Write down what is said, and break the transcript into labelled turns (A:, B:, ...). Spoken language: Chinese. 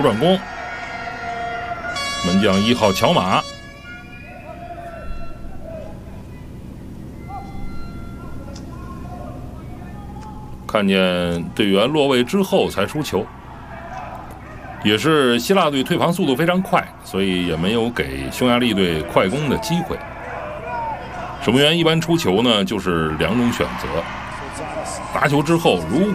A: 转攻，门将1号乔马。看见队员落位之后才出球，也是希腊队退防速度非常快，所以也没有给匈牙利队快攻的机会。守门员一般出球呢，就是2种选择：拿球之后，如